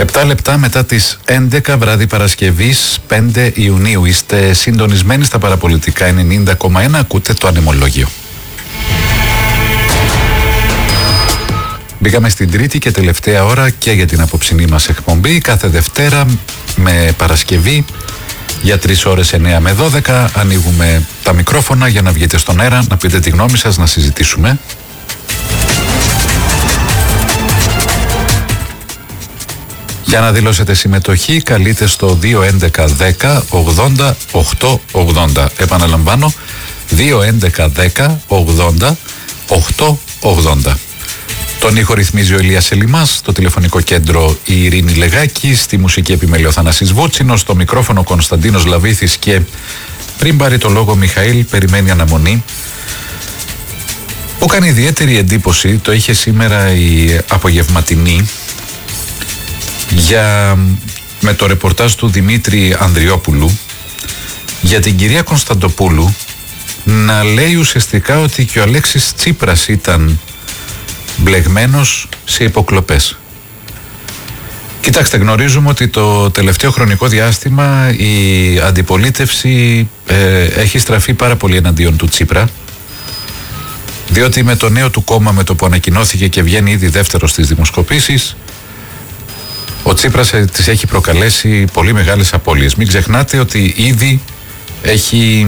7 λεπτά μετά τις 11 βράδυ Παρασκευής 5 Ιουνίου. Είστε συντονισμένοι στα παραπολιτικά 90,1. Ακούτε το ανεμολόγιο. Μπήκαμε στην τρίτη και τελευταία ώρα και για την απόψινή μας εκπομπή. Κάθε Δευτέρα με Παρασκευή για 3 ώρες 9 με 12 ανοίγουμε τα μικρόφωνα για να βγείτε στον αέρα, να πείτε τη γνώμη σας, να συζητήσουμε. Για να δηλώσετε συμμετοχή καλείτε στο 211 10 80 880. Επαναλαμβάνω 211 10 80 880. Τον ήχο ρυθμίζει ο Ηλίας Ελιμάς, στο τηλεφωνικό κέντρο η Ειρήνη Λεγάκη, στη μουσική επιμέλεια ο Θανάσης Βούτσινος, στο μικρόφωνο Κωνσταντίνος Λαβήθης και πριν πάρει το λόγο Μιχαήλ περιμένει αναμονή. Που κάνει ιδιαίτερη εντύπωση, το είχε σήμερα η απογευματινή με το ρεπορτάζ του Δημήτρη Ανδριόπουλου για την κυρία Κωνσταντοπούλου να λέει ουσιαστικά ότι και ο Αλέξης Τσίπρας ήταν μπλεγμένος σε υποκλοπές. Κοιτάξτε, γνωρίζουμε ότι το τελευταίο χρονικό διάστημα η αντιπολίτευση έχει στραφεί πάρα πολύ εναντίον του Τσίπρα, διότι με το νέο του κόμμα, με το που ανακοινώθηκε και βγαίνει ήδη δεύτερος στις δημοσκοπήσεις, ο Τσίπρας της έχει προκαλέσει πολύ μεγάλες απώλειες. Μην ξεχνάτε ότι ήδη έχει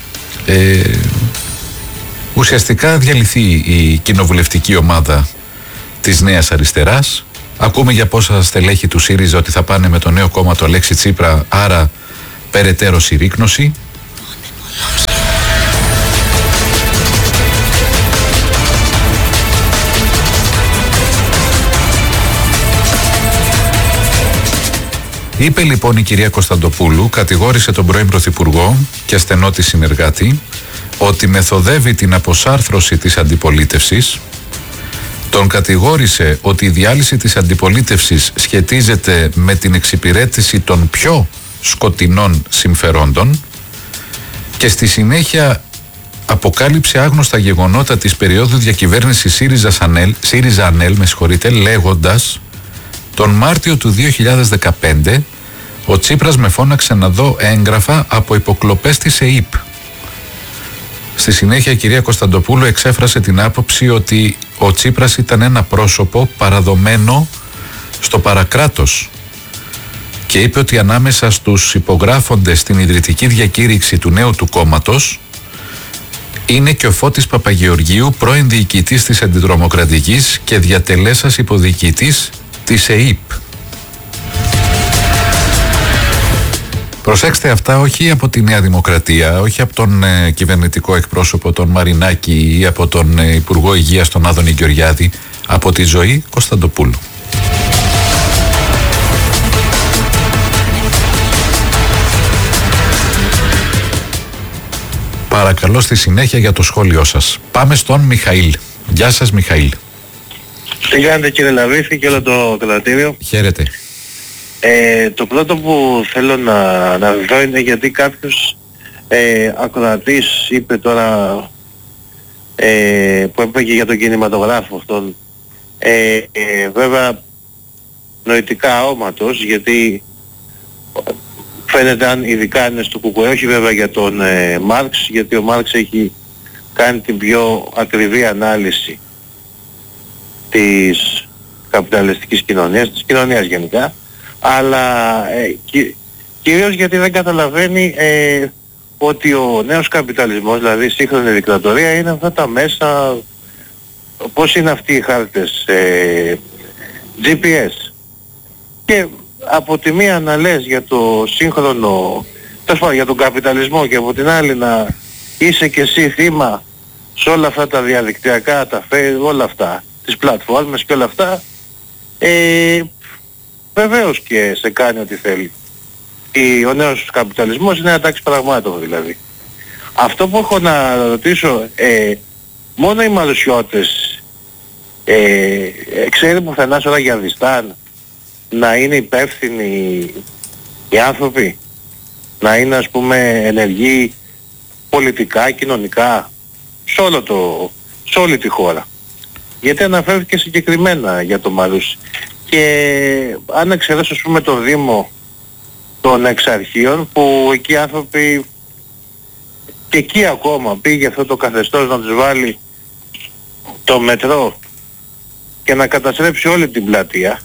ουσιαστικά διαλυθεί η κοινοβουλευτική ομάδα της Νέας Αριστεράς. Ακούμε για πόσα στελέχη του ΣΥΡΙΖΑ ότι θα πάνε με το νέο κόμμα του Αλέξη Τσίπρα, άρα περαιτέρω συρρίκνωση. Είπε λοιπόν η κυρία Κωνσταντοπούλου, κατηγόρησε τον πρώην Πρωθυπουργό και στενό της συνεργάτη ότι μεθοδεύει την αποσάρθρωση της αντιπολίτευσης. Τον κατηγόρησε ότι η διάλυση της αντιπολίτευσης σχετίζεται με την εξυπηρέτηση των πιο σκοτεινών συμφερόντων και στη συνέχεια αποκάλυψε άγνωστα γεγονότα της περίοδου διακυβέρνησης ΣΥΡΙΖΑ-ΑΝΕΛ, λέγοντας τον Μάρτιο του 2015 ο Τσίπρας με φώναξε να δω έγγραφα από υποκλοπές της ΕΥΠ. Στη συνέχεια η κυρία Κωνσταντοπούλου εξέφρασε την άποψη ότι ο Τσίπρας ήταν ένα πρόσωπο παραδομένο στο παρακράτος και είπε ότι ανάμεσα στους υπογράφοντες στην ιδρυτική διακήρυξη του νέου του κόμματος είναι και ο Φώτης Παπαγεωργίου, πρώην διοικητής της Αντιτρομοκρατικής και διατελέσας υποδιοικητής της ΕΥΠ. Προσέξτε, αυτά όχι από τη Νέα Δημοκρατία, όχι από τον κυβερνητικό εκπρόσωπο τον Μαρινάκη ή από τον Υπουργό Υγείας τον Άδωνη Γεωργιάδη, από τη Ζωή Κωνσταντοπούλου. Παρακαλώ στη συνέχεια για το σχόλιο σας. Πάμε στον Μιχαήλ. Γεια σας Μιχαήλ. Τι κάνετε κύριε Λαβήθη και όλο το κρατήριο. Χαίρετε. Το πρώτο που θέλω να δω είναι γιατί κάποιος ακροατής είπε τώρα που έπαιγε για τον κινηματογράφο αυτόν, βέβαια νοητικά αόματος, γιατί φαίνεται αν ειδικά είναι στο ΚΚΕ, όχι βέβαια για τον Μάρξ, γιατί ο Μάρξ έχει κάνει την πιο ακριβή ανάλυση της καπιταλιστικής κοινωνίας, της κοινωνίας γενικά, αλλά κυρίως γιατί δεν καταλαβαίνει ότι ο νέος καπιταλισμός, δηλαδή η σύγχρονη δικτατορία, είναι αυτά τα μέσα, πώς είναι αυτοί οι χάρτες GPS. Και από τη μία να λες για το σύγχρονο, για τον καπιταλισμό, και από την άλλη να είσαι και εσύ θύμα σε όλα αυτά τα διαδικτυακά, όλα αυτά, τις πλατφόρμες και όλα αυτά, βεβαίως και σε κάνει ό,τι θέλει. Ο νέος καπιταλισμός είναι ένα τάξη πραγμάτων δηλαδή. Αυτό που έχω να ρωτήσω, μόνο οι μαρουσιώτες ξέρει πουθενά σε όλα για Διστάν να είναι υπεύθυνοι οι άνθρωποι, να είναι ας πούμε ενεργοί πολιτικά, κοινωνικά, σε όλη τη χώρα. Γιατί αναφέρθηκε συγκεκριμένα για το Μαρούσι. Και αν εξαιρέσω ας πούμε το Δήμο των Εξαρχείων, που εκεί οι άνθρωποι και εκεί ακόμα πήγε αυτό το καθεστώς να τους βάλει το μετρό και να καταστρέψει όλη την πλατεία.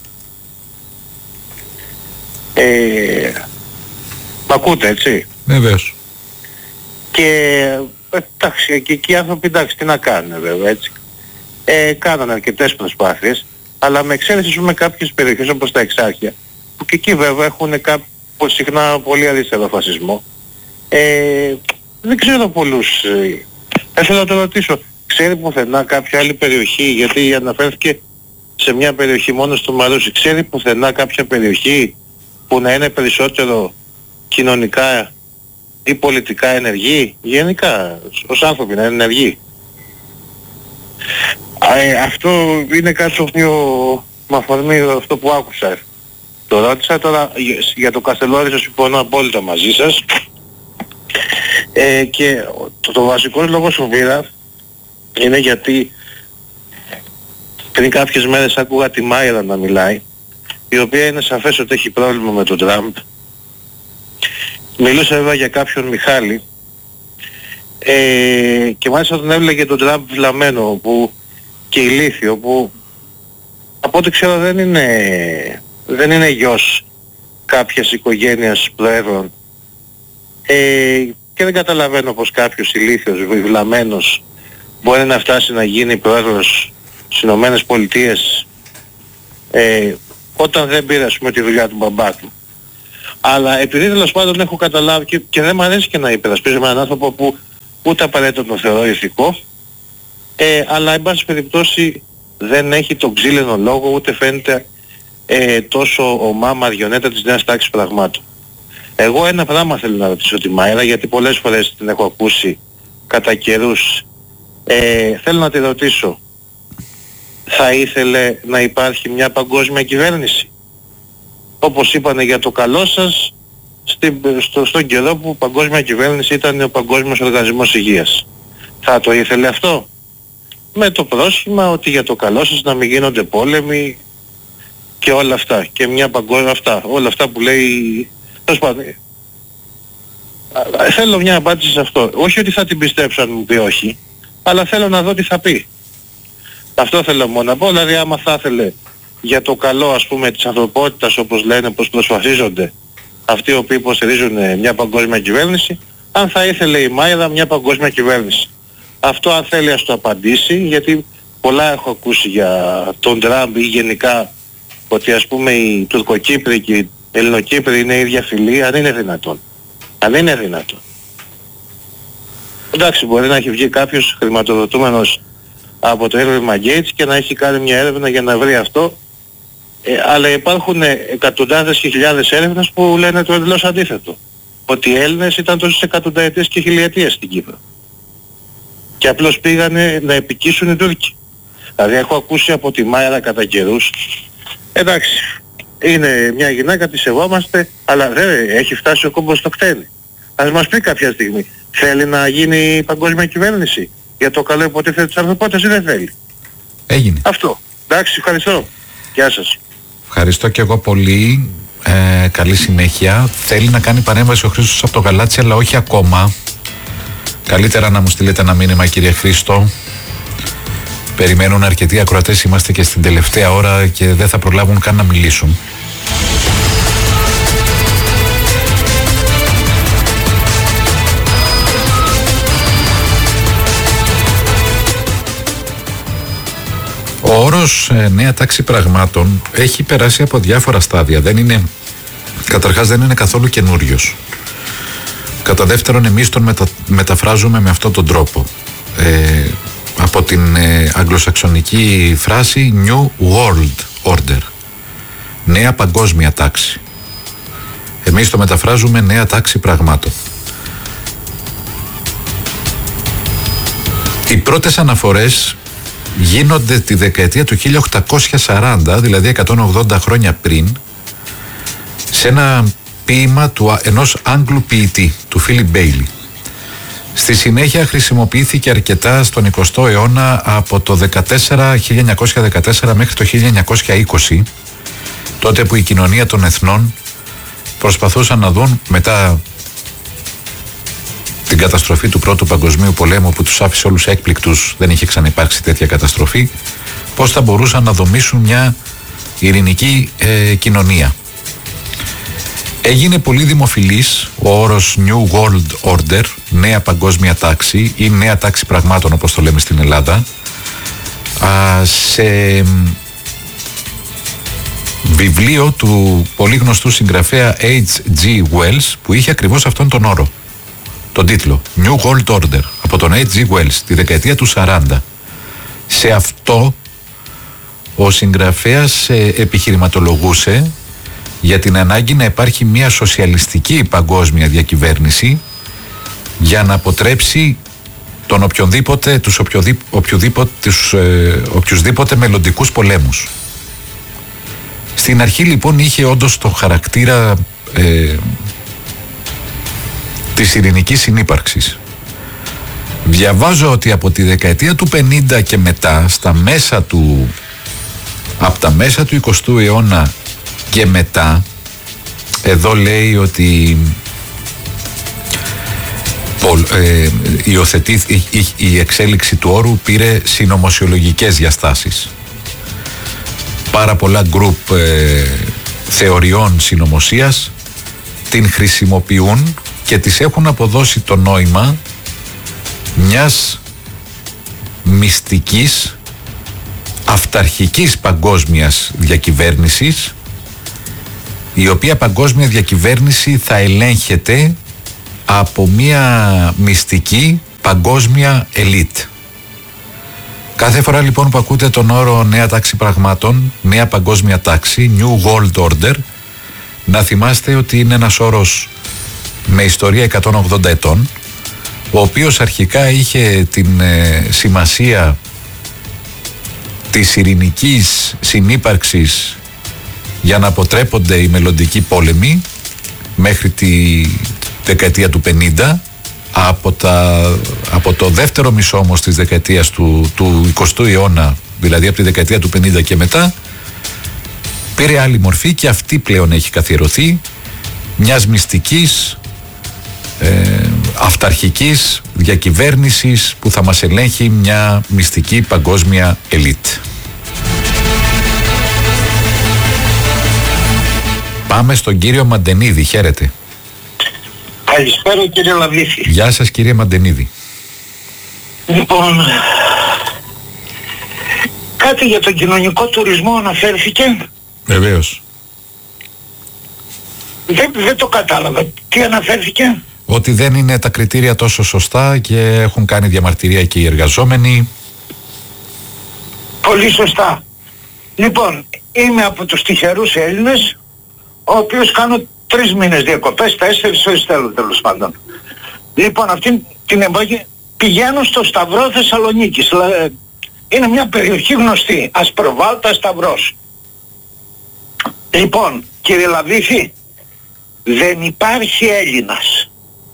Μ' ακούτε, έτσι? Βεβαίως. Και εντάξει, και εκεί οι άνθρωποι, εντάξει, τι να κάνουν βέβαια, έτσι. Κάνανε αρκετές προσπάθειες, αλλά με εξαίρεση με κάποιες περιοχές όπως τα Εξάρχεια, που και εκεί βέβαια έχουν συχνά πολύ αριστερό φασισμό. Δεν ξέρω πολλούς. Θέλω να το ρωτήσω, ξέρει πουθενά κάποια άλλη περιοχή, γιατί αναφέρθηκε σε μια περιοχή μόνο στο Μαρούσι, ξέρει πουθενά κάποια περιοχή που να είναι περισσότερο κοινωνικά ή πολιτικά ενεργοί, γενικά ως άνθρωποι να είναι ενεργοί? Αυτό είναι κάτι το οποίο με αφορμή αυτό που άκουσα. Το ρώτησα τώρα για το Καστελόριζο, συμφωνώ απόλυτα μαζί σας. Και το βασικό λόγο που πήρα είναι γιατί πριν κάποιες μέρες άκουγα τη Μάιρα να μιλάει, η οποία είναι σαφές ότι έχει πρόβλημα με τον Τραμπ. Μιλούσα βέβαια για κάποιον Μιχάλη και μάλιστα τον έβλεγε τον Τραμπ βλαμμένο και ηλίθιο, που από ό,τι ξέρω δεν είναι γιος κάποιας οικογένειας προέδρων, και δεν καταλαβαίνω πως κάποιος ηλίθιος, βλαμμένος μπορεί να φτάσει να γίνει πρόεδρος στις Ηνωμένες Πολιτείες όταν δεν πήρε ας πούμε τη δουλειά του μπαμπά του. Αλλά επειδή τέλος πάντων έχω καταλάβει και δεν μου αρέσει και να υπερασπίζομαι έναν άνθρωπο που ούτε απαραίτητα τον θεωρώ ηθικό, αλλά εν πάση περιπτώσει δεν έχει τον ξύλινο λόγο, ούτε φαίνεται τόσο ομά μαριονέτα της νέας τάξης πραγμάτων. Εγώ ένα πράγμα θέλω να ρωτήσω τη Μάιρα, γιατί πολλές φορές την έχω ακούσει κατά καιρούς. Θέλω να τη ρωτήσω, θα ήθελε να υπάρχει μια παγκόσμια κυβέρνηση? Όπως είπανε για το καλό σας στον καιρό που παγκόσμια κυβέρνηση ήταν ο Παγκόσμιος Οργανισμός Υγείας. Θα το ήθελε αυτό? Με το πρόσχημα ότι για το καλό σας να μην γίνονται πόλεμοι και όλα αυτά. Και μια παγκόσμια όλα αυτά που λέει. Τέλος πάντων, θέλω μια απάντηση σε αυτό. Όχι ότι θα την πιστέψω αν μου πει όχι, αλλά θέλω να δω τι θα πει. Αυτό θέλω μόνο να πω. Δηλαδή άμα θα ήθελε για το καλό ας πούμε της ανθρωπότητας, όπως λένε, πως προσπαθίζονται αυτοί οι οποίοι υποστηρίζουν μια παγκόσμια κυβέρνηση, αν θα ήθελε η Μάιρα μια παγκόσμια κυβέρνηση. Αυτό αν θέλει ας το απαντήσει, γιατί πολλά έχω ακούσει για τον Τραμπ ή γενικά ότι ας πούμε οι Τουρκοκύπροι και οι Ελληνοκύπροι είναι ίδια φυλή, αν είναι δυνατόν. Αν είναι δυνατόν. Εντάξει, μπορεί να έχει βγει κάποιος χρηματοδοτούμενος από το έρευνα Gates και να έχει κάνει μια έρευνα για να βρει αυτό, αλλά υπάρχουν εκατοντάδες και χιλιάδες έρευνες που λένε το εντελώς αντίθετο. Ότι οι Έλληνες ήταν τόσες εκατονταετίες και χιλιετίες στην Κύπρο. Και απλώς πήγανε να επικίσουν οι Τούρκοι. Δηλαδή έχω ακούσει από τη Μάιρα κατά καιρούς, εντάξει, είναι μια γυναίκα, τη σεβόμαστε, αλλά δεν έχει φτάσει ο κόμπος στο χτένι. Ας μας πει κάποια στιγμή, θέλει να γίνει παγκόσμια κυβέρνηση για το καλό υποτίθεται της ανθρωπότητας ή δεν θέλει? Έγινε. Αυτό. Εντάξει, ευχαριστώ. Γεια σας. Ευχαριστώ και εγώ πολύ. Καλή συνέχεια. Θέλει να κάνει παρέμβαση ο Χρήστος από το Γαλάτσι, αλλά όχι ακόμα. Καλύτερα να μου στείλετε ένα μήνυμα, κύριε Χρήστο. Περιμένουν αρκετοί ακροατές, είμαστε και στην τελευταία ώρα και δεν θα προλάβουν καν να μιλήσουν. Ο όρος νέα τάξη πραγμάτων έχει περάσει από διάφορα στάδια. Καταρχάς δεν είναι καθόλου καινούριος. Κατά δεύτερον, εμείς τον μεταφράζουμε με αυτόν τον τρόπο. Από την αγγλοσαξονική φράση New World Order, νέα παγκόσμια τάξη. Εμείς το μεταφράζουμε νέα τάξη πραγμάτων. Οι πρώτες αναφορές γίνονται τη δεκαετία του 1840, δηλαδή 180 χρόνια πριν, σε ένα ποίημα ενός Άγγλου ποιητή, του Φίλιπ Μπέιλι. Στη συνέχεια χρησιμοποιήθηκε αρκετά στον 20ο αιώνα από το 1914 μέχρι το 1920 τότε που η κοινωνία των εθνών προσπαθούσαν να δουν μετά την καταστροφή του Πρώτου Παγκοσμίου Πολέμου που τους άφησε όλους έκπληκτους, δεν είχε ξαναυπάρξει τέτοια καταστροφή, πώς θα μπορούσαν να δομήσουν μια ειρηνική κοινωνία. Έγινε πολύ δημοφιλής ο όρος New World Order, νέα παγκόσμια τάξη ή νέα τάξη πραγμάτων όπως το λέμε στην Ελλάδα, σε βιβλίο του πολύ γνωστού συγγραφέα H.G. Wells που είχε ακριβώς αυτόν τον όρο, τον τίτλο New World Order, από τον H.G. Wells τη δεκαετία του 40. Σε αυτό ο συγγραφέας επιχειρηματολογούσε για την ανάγκη να υπάρχει μια σοσιαλιστική παγκόσμια διακυβέρνηση για να αποτρέψει τον οποιουσδήποτε μελλοντικούς πολέμους. Στην αρχή λοιπόν είχε όντως το χαρακτήρα της ειρηνικής συνύπαρξης. Διαβάζω ότι από τη δεκαετία του 50 και μετά, από τα μέσα του 20ου αιώνα και μετά, εδώ λέει ότι η εξέλιξη του όρου πήρε συνωμοσιολογικές διαστάσεις. Πάρα πολλά γκρουπ θεωριών συνωμοσίας την χρησιμοποιούν και τις έχουν αποδώσει το νόημα μιας μυστικής αυταρχικής παγκόσμιας διακυβέρνησης, η οποία παγκόσμια διακυβέρνηση θα ελέγχεται από μια μυστική παγκόσμια ελίτ. Κάθε φορά λοιπόν που ακούτε τον όρο νέα τάξη πραγμάτων, νέα παγκόσμια τάξη, New World Order, να θυμάστε ότι είναι ένας όρος με ιστορία 180 ετών, ο οποίος αρχικά είχε την σημασία της ειρηνικής συνύπαρξης για να αποτρέπονται οι μελλοντικοί πόλεμοι μέχρι τη δεκαετία του 50. Από το δεύτερο μισό όμως της δεκαετίας του 20ου αιώνα, δηλαδή από τη δεκαετία του 50 και μετά, πήρε άλλη μορφή και αυτή πλέον έχει καθιερωθεί μιας μυστικής αυταρχικής διακυβέρνησης που θα μας ελέγχει μια μυστική παγκόσμια ελίτ. Πάμε στον κύριο Μαντενίδη. Χαίρετε. Καλησπέρα κύριε Λαβίθη. Γεια σας κύριε Μαντενίδη. Λοιπόν, κάτι για τον κοινωνικό τουρισμό αναφέρθηκε. Βεβαίως. Δεν το κατάλαβα. Τι αναφέρθηκε? Ότι δεν είναι τα κριτήρια τόσο σωστά και έχουν κάνει διαμαρτυρία και οι εργαζόμενοι. Πολύ σωστά. Λοιπόν, είμαι από τους τυχερούς Έλληνες, ο οποίος κάνω 3 μήνες διακοπές, 4 ώρες θέλω τέλος πάντων. Λοιπόν, αυτή την εποχή πηγαίνω στο Σταυρό Θεσσαλονίκης. Είναι μια περιοχή γνωστή, Ασπροβάλτα Σταυρός. Λοιπόν, κύριε Λαβίθη, δεν υπάρχει Έλληνας.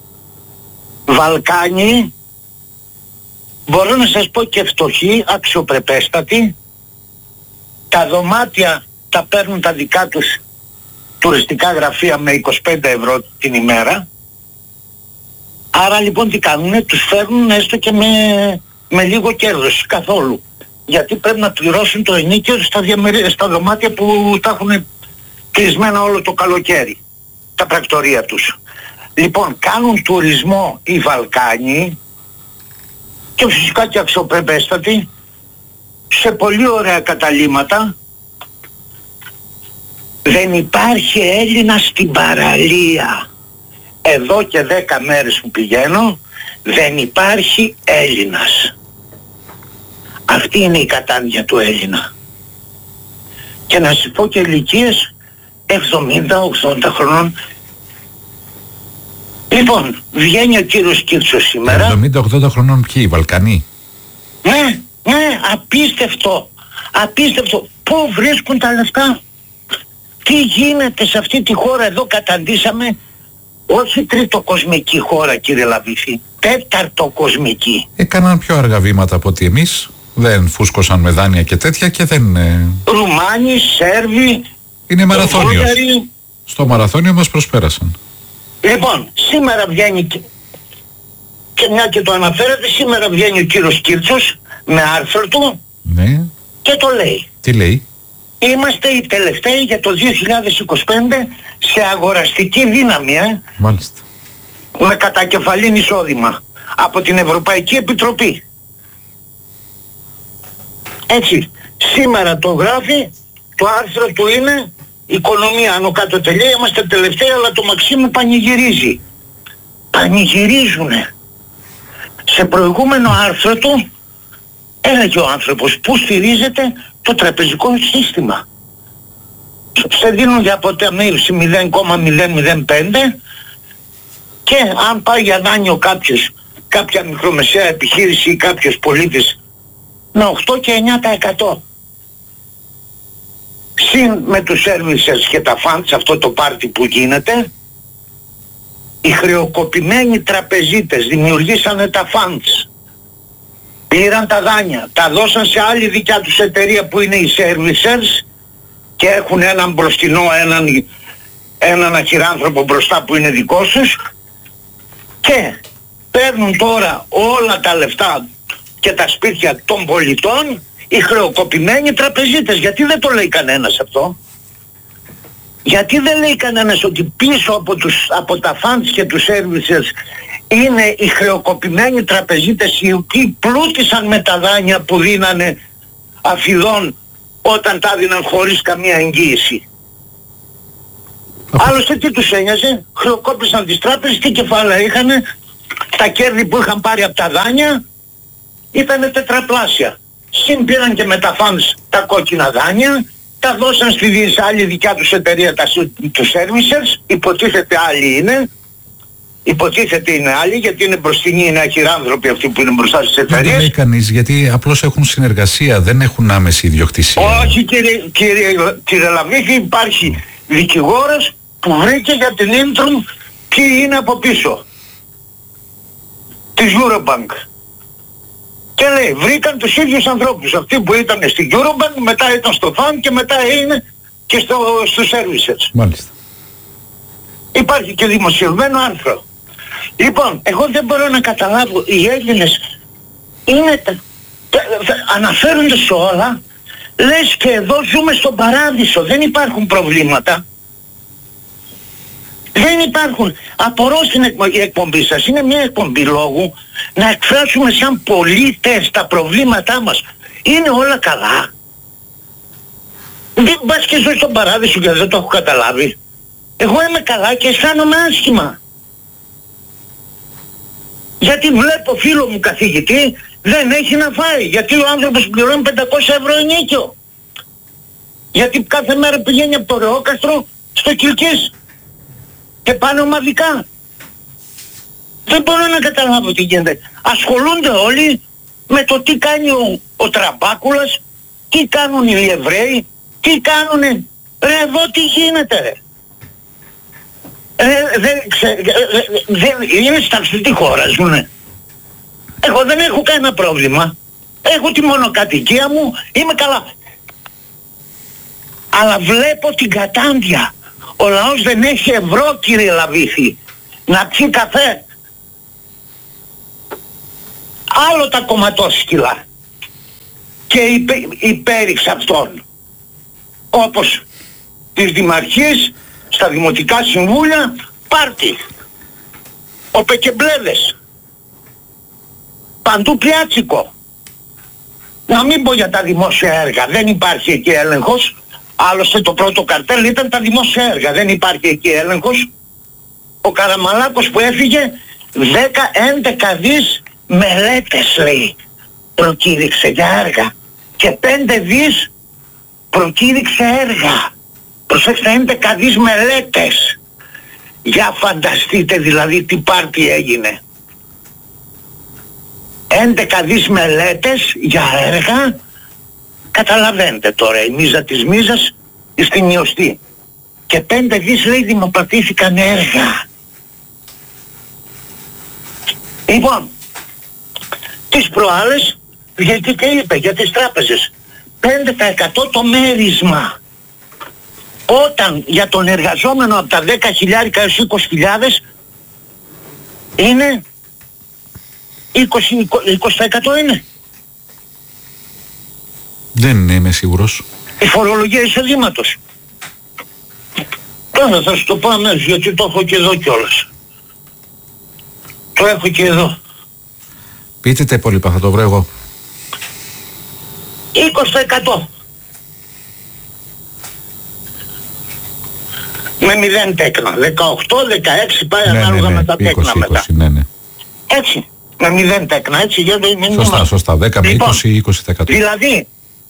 Βαλκάνοι, μπορώ να σας πω και φτωχοί, αξιοπρεπέστατοι, τα δωμάτια τα παίρνουν τα δικά τους τουριστικά γραφεία με 25 ευρώ την ημέρα. Άρα λοιπόν τι κάνουνε, τους φέρνουν έστω και με λίγο κέρδος, καθόλου. Γιατί πρέπει να πληρώσουν το ενίκιο στα δωμάτια που τα έχουν κλεισμένα όλο το καλοκαίρι, τα πρακτορία τους. Λοιπόν, κάνουν τουρισμό οι Βαλκάνοι και φυσικά και αξιοπρεπέστατοι σε πολύ ωραία καταλύματα. Δεν υπάρχει Έλληνας στην παραλία. Εδώ και 10 μέρες που πηγαίνω δεν υπάρχει Έλληνας. Αυτή είναι η κατάνοια του Έλληνα. Και να σου πω και ηλικίες 70-80 χρονών. Λοιπόν, βγαίνει ο κύριος Κίτσος σήμερα. 70-80 χρονών ποιοι, οι Βαλκανοί? Ναι, απίστευτο. Απίστευτο. Πού βρίσκουν τα λεφτά? Τι γίνεται σε αυτή τη χώρα? Εδώ καταντήσαμε όχι τριτοκοσμική χώρα, κύριε Λαβίθη, τέταρτοκοσμική. Έκαναν πιο αργά βήματα από ότι εμείς. Δεν φούσκωσαν με δάνεια και τέτοια και δεν... Ρουμάνοι, Σέρβοι, Είναι μαραθώνιος. Στο μαραθώνιο μας προσπέρασαν. Λοιπόν, σήμερα βγαίνει και μια και το αναφέρατε, σήμερα βγαίνει ο κύριος Κίρτσος με άρθρο του, ναι, και το λέει. Τι λέει? Είμαστε οι τελευταίοι για το 2025 σε αγοραστική δύναμη, Μάλιστα. με κατακεφαλήν εισόδημα από την Ευρωπαϊκή Επιτροπή. Έτσι, σήμερα το γράφει, το άρθρο του είναι οικονομία, άνω κάτω τελεία, είμαστε τελευταίοι, αλλά το Μαξίμου πανηγυρίζει. Πανηγυρίζουνε. Σε προηγούμενο άρθρο του έλεγε ο άνθρωπος που στηρίζεται το τραπεζικό σύστημα. Σε δίνουν για αποταμίευση 0,005 και αν πάει για δάνειο κάποιος, κάποια μικρομεσαία επιχείρηση ή κάποιος πολίτης, με 8 και 9%. Συν με τους services και τα funds, αυτό το πάρτι που γίνεται, οι χρεοκοπημένοι τραπεζίτες δημιουργήσανε τα funds, πήραν τα δάνεια, τα δώσαν σε άλλη δικιά τους εταιρεία που είναι οι servicers και έχουν έναν μπροστινό, έναν αχυράνθρωπο μπροστά που είναι δικός τους, και παίρνουν τώρα όλα τα λεφτά και τα σπίτια των πολιτών οι χρεοκοπημένοι τραπεζίτες. Γιατί δεν το λέει κανένας αυτό? Γιατί δεν λέει κανένας ότι πίσω από τα funds και τους services είναι οι χρεοκοπημένοι τραπεζίτες οι οποίοι πλούτησαν με τα δάνεια που δίνανε αφιδών όταν τα δίναν χωρίς καμία εγγύηση? Άλλωστε τι τους ένοιαζε? Χρεοκόπησαν τις τράπεζες, τι κεφάλαια είχανε, τα κέρδη που είχαν πάρει από τα δάνεια ήτανε τετραπλάσια. Συν πήραν και με τα funds τα κόκκινα δάνεια, τα δώσαν στη άλλη δικιά τους εταιρεία, τους servicers, υποτίθεται άλλοι είναι, υποτίθεται είναι άλλοι, γιατί είναι μπροστινοί, είναι αχυράνθρωποι αυτοί που είναι μπροστά στις εταιρείες. Δεν το λέει κανείς, γιατί απλώς έχουν συνεργασία, δεν έχουν άμεση ιδιοκτησία. Όχι κύριε Λαβίχη, υπάρχει δικηγόρος που βρήκε για την Intrum ποιοι είναι από πίσω της Eurobank. Και λέει, βρήκαν τους ίδιους ανθρώπους, αυτοί που ήταν στην Eurobank, μετά ήταν στο FAN και μετά είναι και στους services. Μάλιστα. Υπάρχει και δημοσιευμένο άρθρο. Λοιπόν, εγώ δεν μπορώ να καταλάβω, οι Έλληνες είναι, αναφέρονται σε όλα, λες και εδώ ζούμε στον παράδεισο, δεν υπάρχουν προβλήματα. Δεν υπάρχουν. Απορώ στην εκπομπή σας. Είναι μια εκπομπή λόγου να εκφράσουμε σαν πολίτες τα προβλήματά μας. Είναι όλα καλά? Δεν πας και ζω στον παράδεισο και δεν το έχω καταλάβει. Εγώ είμαι καλά και αισθάνομαι άσχημα. Γιατί βλέπω φίλο μου καθηγητή δεν έχει να φάει. Γιατί ο άνθρωπος πληρώνει 500 ευρώ ενίκιο. Γιατί κάθε μέρα πηγαίνει από το Ρεόκαστρο στο Κιλκής και πάνε ομαδικά. Δεν μπορώ να καταλάβω τι γίνεται. Ασχολούνται όλοι με το τι κάνει ο Τραμπάκουλας, τι κάνουν οι Εβραίοι, τι κάνουνε. Ρε εδώ τι γίνεται ρε. Είναι στα αυτή τη χώρα ζουνε. Εγώ δεν έχω κανένα πρόβλημα. Έχω τη μονοκατοικία μου, είμαι καλά. Αλλά βλέπω την κατάντια. Ο λαός δεν έχει ευρώ κύριε Λαβίθη να πιει καφέ. Άλλο τα κομματόσκυλα και υπέριξ αυτών. Όπως τις δημαρχίες, στα δημοτικά συμβούλια, πάρτι. Ο Πεκεμπλέδες. Παντού πιάτσικο. Να μην πω για τα δημόσια έργα. Δεν υπάρχει εκεί έλεγχος. Άλλωστε το πρώτο καρτέλ ήταν τα δημόσια έργα. Δεν υπάρχει εκεί έλεγχος. Ο Καραμαλάκος που έφυγε 10-11 δις μελέτες λέει προκήρυξε για έργα. Και 5 δις προκήρυξε έργα. Προσέξτε, 11 δις μελέτες. Για φανταστείτε δηλαδή τι πάρτι έγινε. 11 δις μελέτες για έργα. Καταλαβαίνετε τώρα, η μίζα της μίζας στην ιωστή. Και 5 δις λέει δημοπρατήθηκαν έργα. Λοιπόν, τις προάλλες, γιατί και είπε για τις τράπεζες, 5% το μέρισμα. Όταν για τον εργαζόμενο από τα 10.000 έως 20.000 είναι 20% είναι. Δεν είμαι σίγουρος. Η φορολογία εισοδήματος. Τώρα θα σου το πω αμέσως, γιατί το έχω και εδώ κιόλας. Το έχω και εδώ. Πείτε τα υπόλοιπα, θα το βρω εγώ. 20%. Με 0 τέκνα. 18, 16 πάει ανάλογα με τα τέκνα 20, μετά. ναι. Έτσι. Με 0 τέκνα, έτσι για το μήνυμα. Σωστά. 10 με 20, 20%. Δηλαδή,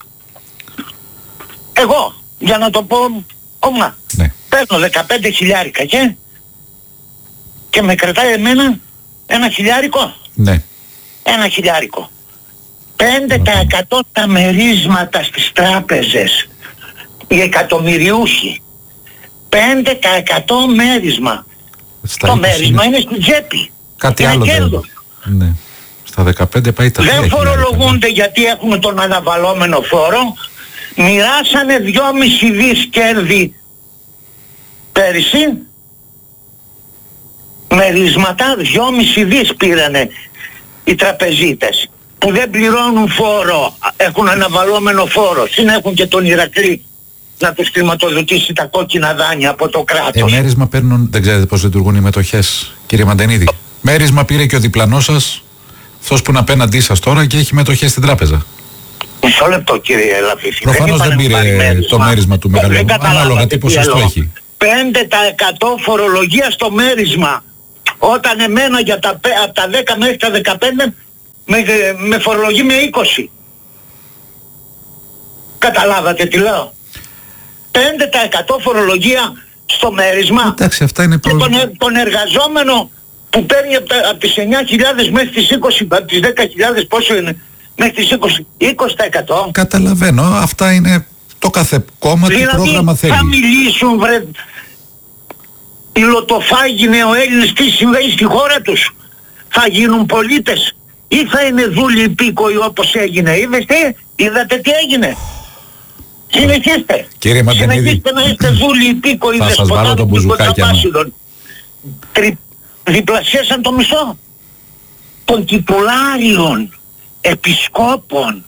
εγώ, για να το πω ομά, Ναι. παίρνω 15 χιλιάρικα και με κρατάει εμένα 1 χιλιάρικο. Ναι. 1 χιλιάρικο. 5% τα μερίσματα στις τράπεζες. Οι εκατομμυριούχοι. 5% μέρισμα. Το μέρισμα είναι στην τσέπη. Κάτι είναι άλλο κέρδος. Ναι. Στα 15 πάει τα 10. Δεν φορολογούνται γιατί έχουμε τον αναβαλόμενο φόρο. Μοιράσανε 2,5 δις κέρδη πέρυσι. Μερίσματα 2,5 δις πήρανε οι τραπεζίτες που δεν πληρώνουν φόρο, έχουν αναβαλόμενο φόρο. Συνέχουν και τον Ηρακλή να τους χρηματοδοτήσει τα κόκκινα δάνεια από το κράτος. Μέρισμα παίρνουν, δεν ξέρετε πώς λειτουργούν οι μετοχές, κύριε Μαντενίδη. Μέρισμα πήρε και ο διπλανός σας, αυτός που είναι απέναντί σας τώρα και έχει μετοχές στην τράπεζα. Μισό λεπτό κύριε Λαφίση. Προφανώς δεν πήρε το μέρισμα του μεγαλύτερου. Ανάλογα τι ποσοστό έχει. 5% φορολογία στο μέρισμα. Όταν εμένα από τα 10 μέχρι τα 15 με φορολογεί με 20. Καταλάβατε τι λέω. 5% φορολογία στο μέρισμα. Εντάξει, αυτά είναι και τον εργαζόμενο που παίρνει από τις 9.000 μέχρι τις 20, από τις 10.000 πόσο είναι, μέχρι τις 20%. Καταλαβαίνω, αυτά είναι το κάθε κόμμα, τι πρόγραμμα θέλει. Θα μιλήσουν βρε οι λοτοφάγοι ο Έλληνες τι συμβαίνει στη χώρα τους. Θα γίνουν πολίτες ή θα είναι δούλοι υπήκοοι όπως έγινε. Είδατε τι έγινε. Συνεχίστε. Κύριε Μαντενίδη, συνεχίστε να είστε δούλοι υπήκοοι θα σας βάλω τον μπουζουκάκι μου. Διπλασίασαν το μισό των τιτουλάριων επισκόπων.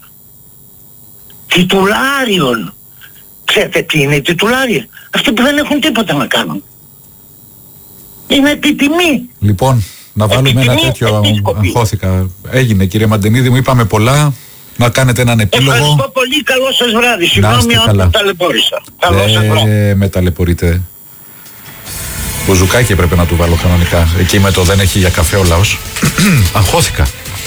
Τιτουλάριων. Ξέρετε τι είναι οι τιτουλάρια? Αυτοί που δεν έχουν τίποτα να κάνουν. Είναι επιτιμή. Λοιπόν, να βάλουμε ένα τέτοιο. Αγχώθηκα. Έγινε κύριε Μαντενίδη, μου είπαμε πολλά. Να κάνετε έναν επίλογο. Ευχαριστώ πολύ, καλό σας βράδυ. Συγγνώμη αν με ταλαιπώρησα. Καλό σας βράδυ. Με ταλαιπωρείτε. Μπουζουκάκι έπρεπε να του βάλω κανονικά. Εκεί με το δεν έχει για καφέ ο λαός. Αγχώθηκα.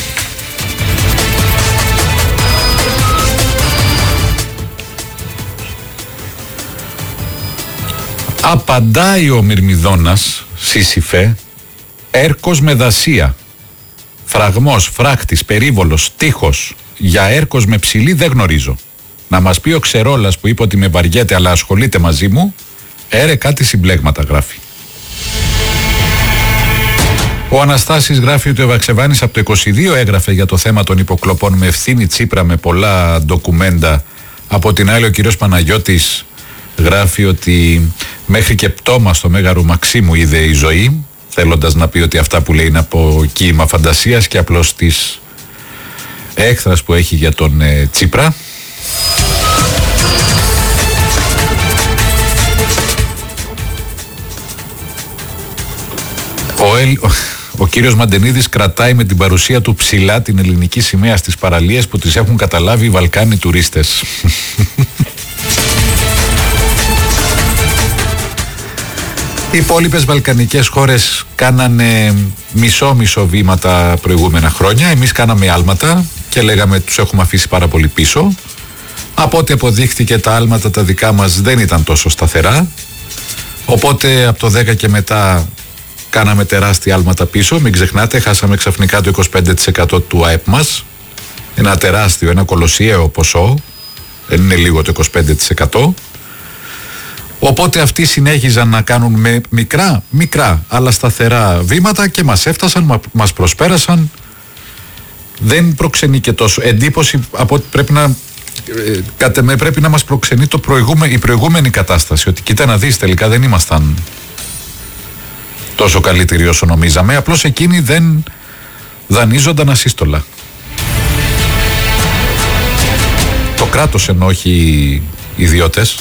Απαντάει ο Μυρμηδόνας, Σύσυφε, έρκος με δασία. Φραγμός, φράκτης, περίβολος, τείχος. Για έρκος με ψηλή δεν γνωρίζω. Να μας πει ο Ξερόλας που είπε ότι με βαριέται αλλά ασχολείται μαζί μου, κάτι συμπλέγματα γράφει. Ο Αναστάσης γράφει ότι ο Βαξεβάνης από το 22 έγραφε για το θέμα των υποκλοπών με ευθύνη Τσίπρα με πολλά ντοκουμέντα. Από την άλλη ο κύριος Παναγιώτης γράφει ότι μέχρι και πτώμα στο Μέγαρο Μαξίμου είδε η ζωή, θέλοντας να πει ότι αυτά που λέει είναι από κύμα φαντασίας και απλώς της έκθρας που έχει για τον Τσίπρα. Ο κύριος Μαντενίδης κρατάει με την παρουσία του ψηλά την ελληνική σημαία στις παραλίες που τις έχουν καταλάβει οι Βαλκάνοι τουρίστες. Οι υπόλοιπες βαλκανικές χώρες κάνανε μισό βήματα προηγούμενα χρόνια. Εμείς κάναμε άλματα και λέγαμε τους έχουμε αφήσει πάρα πολύ πίσω. Από ό,τι αποδείχθηκε τα άλματα τα δικά μας δεν ήταν τόσο σταθερά. Οπότε από το 10 και μετά κάναμε τεράστια άλματα πίσω. Μην ξεχνάτε, χάσαμε ξαφνικά το 25% του ΑΕΠ μας. Ένα τεράστιο, ένα κολοσιαίο ποσό. Δεν είναι λίγο το 25%. Οπότε αυτοί συνέχιζαν να κάνουν με μικρά αλλά σταθερά βήματα και μας έφτασαν, μας προσπέρασαν. Δεν προξενεί και τόσο εντύπωση από ότι πρέπει να Κατ' εμέ πρέπει να μας προξενεί η προηγούμενη κατάσταση, ότι κοίτα να δεις, τελικά δεν ήμασταν τόσο καλύτεροι όσο νομίζαμε, απλώς εκείνοι δεν δανείζονταν ασύστολα. Το κράτος, ενώ όχι οι ιδιώτες.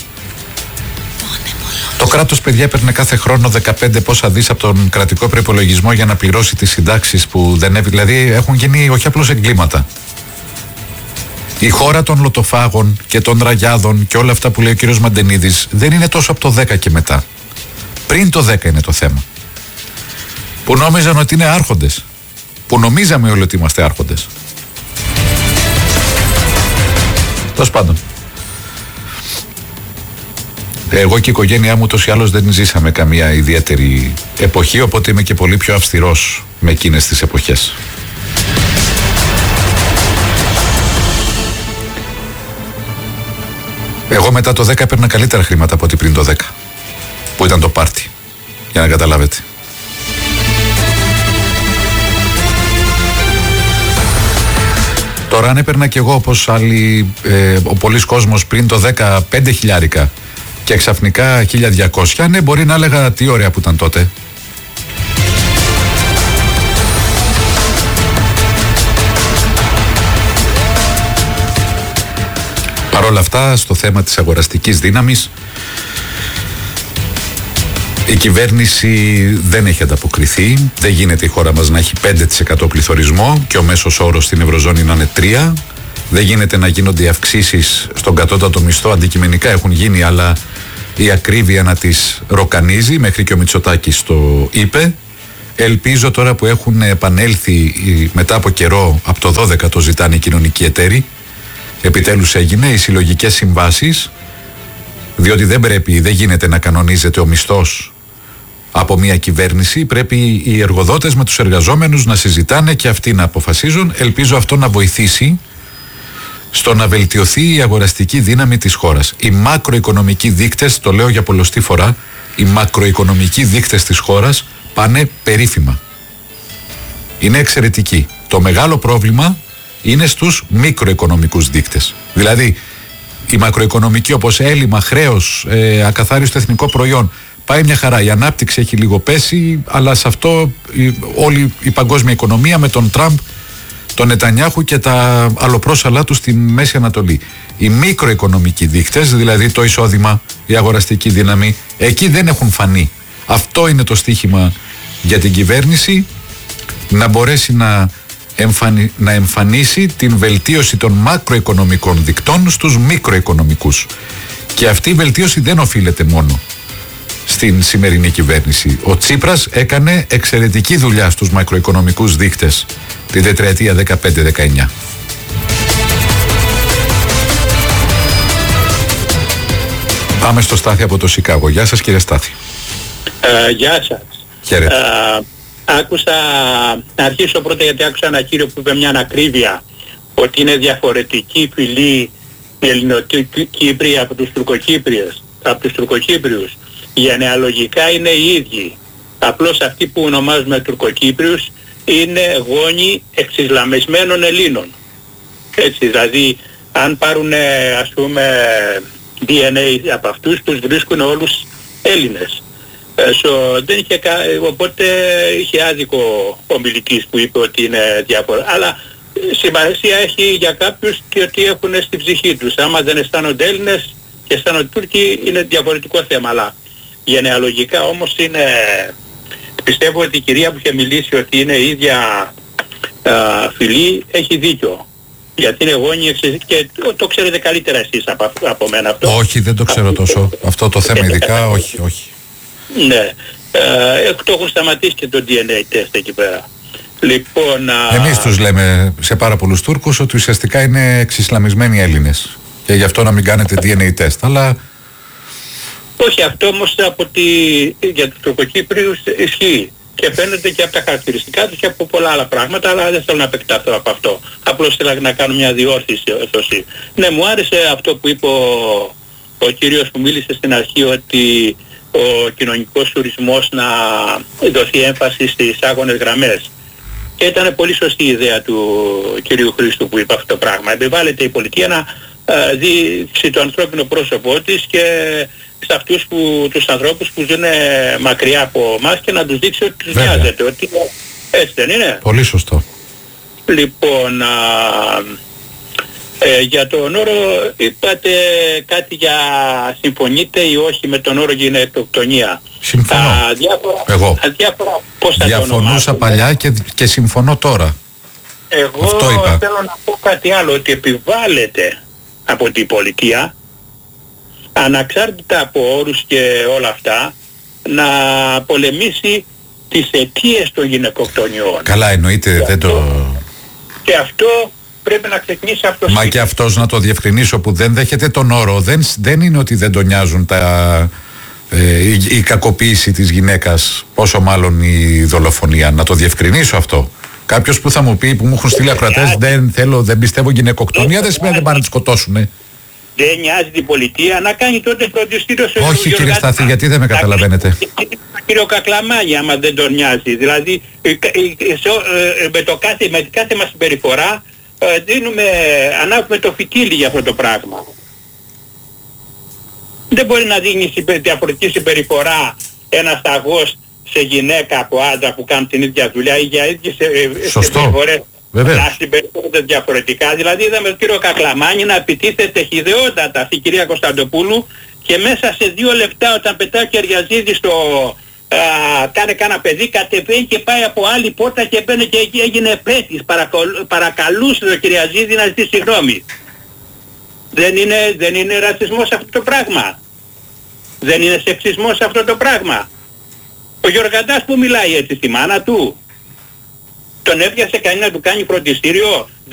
Το κράτος, παιδιά, έπαιρνε κάθε χρόνο 15 πόσα δις από τον κρατικό προϋπολογισμό για να πληρώσει τις συντάξεις που δεν έβγαινε. Δηλαδή έχουν γίνει όχι απλώς εγκλήματα. Η χώρα των λοτοφάγων και των ραγιάδων και όλα αυτά που λέει ο κύριος Μαντενίδης δεν είναι τόσο από το 10 και μετά. Πριν το 10 είναι το θέμα. Που νόμιζαν ότι είναι άρχοντες. Που νομίζαμε όλοι ότι είμαστε άρχοντες. Τέλος πάντων. Εγώ και η οικογένειά μου τόσο ή άλλως δεν ζήσαμε καμία ιδιαίτερη εποχή, οπότε είμαι και πολύ πιο αυστηρός με εκείνες τις εποχές. Εγώ μετά το 10 έπαιρνα καλύτερα χρήματα από ό,τι πριν το 10, που ήταν το πάρτι, για να καταλάβετε. Τώρα αν έπαιρνα κι εγώ όπως άλλοι, ο πολλής κόσμος πριν το 10, 5 χιλιάρικα και ξαφνικά 1200, ναι, μπορεί να έλεγα τι ωραία που ήταν τότε. Παρ' όλα αυτά, στο θέμα της αγοραστικής δύναμης, η κυβέρνηση δεν έχει ανταποκριθεί. Δεν γίνεται η χώρα μας να έχει 5% πληθωρισμό και ο μέσος όρος στην Ευρωζώνη να είναι 3%. Δεν γίνεται να γίνονται αυξήσεις στον κατώτατο μισθό. Αντικειμενικά έχουν γίνει, αλλά η ακρίβεια να τις ροκανίζει, μέχρι και ο Μητσοτάκης το είπε. Ελπίζω τώρα που έχουν επανέλθει μετά από καιρό, από το 12 το ζητάνε οι κοινωνικοί εταίροι, επιτέλους έγινε, οι συλλογικές συμβάσεις, διότι δεν γίνεται να κανονίζεται ο μισθός από μια κυβέρνηση. Πρέπει οι εργοδότες με τους εργαζόμενους να συζητάνε και αυτοί να αποφασίζουν. Ελπίζω αυτό να βοηθήσει στο να βελτιωθεί η αγοραστική δύναμη της χώρας. Οι μακροοικονομικοί δείκτες, το λέω για πολλοστή φορά, οι μακροοικονομικοί δείκτες της χώρας πάνε περίφημα. Είναι εξαιρετικοί. Το μεγάλο πρόβλημα είναι στους μικροοικονομικούς δείκτες. Δηλαδή, η μακροοικονομική, όπως έλλειμμα, χρέος, ακαθάριστο εθνικό προϊόν, πάει μια χαρά. Η ανάπτυξη έχει λίγο πέσει, αλλά σε αυτό όλη η παγκόσμια οικονομία με τον Τραμπ, τον Νετανιάχου και τα αλλοπρόσαλά του στη Μέση Ανατολή. Οι μικροοικονομικοί δείκτες, δηλαδή το εισόδημα, η αγοραστική δύναμη, εκεί δεν έχουν φανεί. Αυτό είναι το στίχημα για την κυβέρνηση, να μπορέσει να εμφανίσει την βελτίωση των μακροοικονομικών δικτών στους μικροοικονομικούς. Και αυτή η βελτίωση δεν οφείλεται μόνο στην σημερινή κυβέρνηση. Ο Τσίπρας έκανε εξαιρετική δουλειά στους μακροοικονομικούς δείκτες τη τετραετία 15-19. Πάμε στο Στάθη από το Σικάγο. Γεια σας, κύριε Στάθη. Γεια σας. Χαίρετε. Άκουσα, να αρχίσω πρώτα γιατί άκουσα ένα κύριο που είπε μια ανακρίβεια ότι είναι διαφορετική η φυλή η Ελληνοκύπρη από τους Τουρκοκύπριους. Γενεαλογικά είναι οι ίδιοι. Απλώς αυτοί που ονομάζουμε Τουρκοκύπριους είναι γόνοι εξισλαμισμένων Ελλήνων. Έτσι, δηλαδή αν πάρουν ας πούμε DNA από αυτούς, τους βρίσκουν όλους Έλληνες. Δεν είχε οπότε είχε άδικο ο μιλητής που είπε ότι είναι διάφορα. Αλλά σημασία έχει για κάποιους και ότι έχουν στην ψυχή τους. Άμα δεν αισθάνονται Έλληνες και αισθάνονται Τούρκοι είναι διαφορετικό θέμα. Αλλά γενεαλογικά όμως είναι... Πιστεύω ότι η κυρία που είχε μιλήσει ότι είναι η ίδια φυλή έχει δίκιο. Γιατί είναι γόνοι και το ξέρετε καλύτερα εσείς από μένα αυτό. Όχι, δεν το ξέρω τόσο. Αυτό το θέμα ειδικά, όχι. Ναι. Το έχουν σταματήσει και το DNA τεστ εκεί πέρα. Λοιπόν... Εμείς τους λέμε σε πάρα πολλούς Τούρκους ότι ουσιαστικά είναι εξισλαμισμένοι Έλληνες. Και γι' αυτό να μην κάνετε DNA τεστ. Αλλά... Όχι, αυτό όμως για τους Τουρκοκύπριους ισχύει. Και φαίνεται και από τα χαρακτηριστικά τους και από πολλά άλλα πράγματα, αλλά δεν θέλω να επεκταθώ από αυτό. Απλώς θέλω να κάνω μια διόρθωση. Ναι, μου άρεσε αυτό που είπε ο κύριος που μίλησε στην αρχή, ότι ο κοινωνικός τουρισμός να δοθεί έμφαση στις άγονες γραμμές. Και ήταν πολύ σωστή η ιδέα του κυρίου Χρήστου που είπε αυτό το πράγμα. Επιβάλλεται η πολιτεία δείξει το ανθρώπινο πρόσωπό της και σε αυτούς τους ανθρώπους που ζουν μακριά από εμάς και να τους δείξει ότι τους νοιάζεται, ότι έτσι δεν είναι? Πολύ σωστό. Λοιπόν, για τον όρο είπατε κάτι για συμφωνείτε ή όχι με τον όρο γυναικοκτονία. Συμφωνώ. Εγώ πώς θα διαφωνούσα παλιά και συμφωνώ τώρα. Εγώ θέλω να πω κάτι άλλο, ότι επιβάλλεται από την πολιτεία, αναξάρτητα από όρους και όλα αυτά, να πολεμήσει τις αιτίες των γυναικοκτονιών. Καλά, εννοείται, δεν το... Και αυτό πρέπει να ξεκινήσει αυτό. Μα και αυτός, να το διευκρινίσω, που δεν δέχεται τον όρο, δεν είναι ότι δεν τον νοιάζουν η κακοποίηση της γυναίκας, πόσο μάλλον η δολοφονία. Να το διευκρινίσω αυτό. Κάποιος που θα μου πει, που μου έχουν στείλει ακροατές, δεν πιστεύω γυναικοκτονία, δεν σημαίνει δεν πάνε να τις σκοτώσουνε. Δεν νοιάζει την πολιτεία να κάνει τότε φροντιστήριο σε... Όχι κύριε Στάθη, γιατί δεν με καταλαβαίνετε. Κύριο Κακλαμάνη, άμα δεν τον νοιάζει. Δηλαδή με κάθε μας συμπεριφορά ανάβουμε το φυτίλι για αυτό το πράγμα. Δεν μπορεί να δίνει διαφορετική συμπεριφορά ένας σταγός σε γυναίκα από άντρα που κάνουν την ίδια δουλειά ή για ίδιες συμπεριφορές. Να συμπεριφέρονται διαφορετικά. Δηλαδή είδαμε τον κύριο Κακλαμάνη να επιτίθεται χυδαιότατα στην κυρία Κωνσταντοπούλου και μέσα σε 2 λεπτά, όταν πετάει ο Κεριαζίδης στο κάνε κάνα παιδί, κατεβαίνει και πάει από άλλη πόρτα και μπαίνει και έγινε πρέτης. Παρακαλούσε τον Κεριαζίδη να ζητήσει συγγνώμη. Δεν είναι ρατσισμός αυτό το πράγμα? Δεν είναι σεξισμός αυτό το πράγμα? Ο Γιωργαντάς που μιλάει έτσι στη μάνα του? Τον έβγασε κανεί να του κάνει φροντιστήριο?